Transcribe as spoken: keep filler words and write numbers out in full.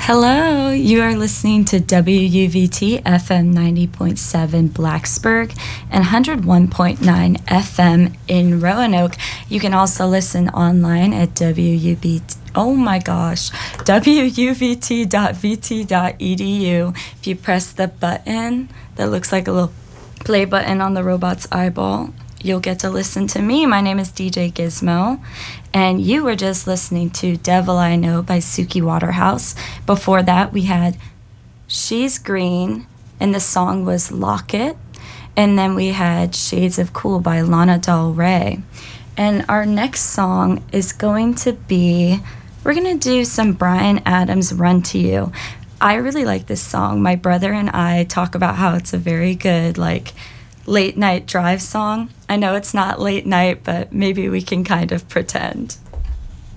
Hello, you are listening to W U V T F M ninety point seven Blacksburg and one oh one point nine F M in Roanoke. You can also listen online at W U V T. Oh my gosh, W U V T dot V T dot E D U. If you press the button that looks like a little play button on the robot's eyeball, you'll get to listen to me. My name is D J Gizmo, and you were just listening to Devil I Know by Suki Waterhouse. Before that, we had She's Green, and the song was Locket. And then we had Shades of Cool by Lana Del Rey. And our next song is going to be, we're going to do some Bryan Adams, Run to You. I really like this song. My brother and I talk about how it's a very good, like, late night drive song. I know it's not late night, but maybe we can kind of pretend.